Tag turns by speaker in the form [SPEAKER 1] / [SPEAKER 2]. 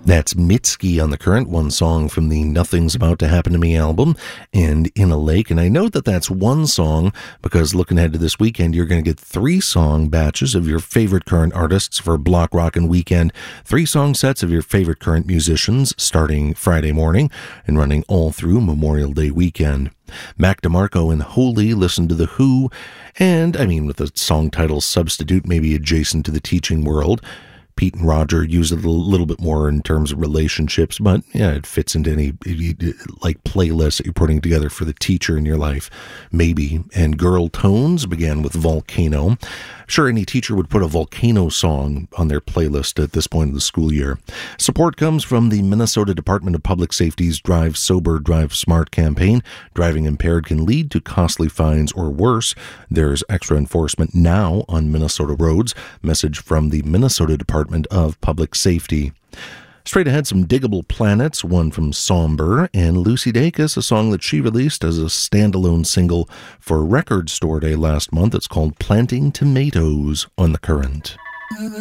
[SPEAKER 1] That's Mitski on the Current, one song from the Nothing's About to Happen to Me album, and In a Lake. And I know that that's one song because looking ahead to this weekend, you're going to get 3 song batches of your favorite current artists for Block Rockin' Weekend. 3 song sets of your favorite current musicians starting Friday morning and running all through Memorial Day weekend. Mac DeMarco and Holy listen to The Who, and with the song title Substitute, maybe adjacent to the teaching world. Pete and Roger use it a little bit more in terms of relationships, but yeah, it fits into any like playlist that you're putting together for the teacher in your life, maybe. And Girl Tones began with Volcano. Sure, any teacher would put a Volcano song on their playlist at this point of the school year. Support comes from the Minnesota Department of Public Safety's Drive Sober, Drive Smart campaign. Driving impaired can lead to costly fines or worse. There's extra enforcement now on Minnesota roads. Message from the Minnesota Department of Public Safety. Straight ahead, some Diggable Planets, one from Somber, and Lucy Dacus, a song that she released as a standalone single for Record Store Day last month. It's called Planting Tomatoes on the Current.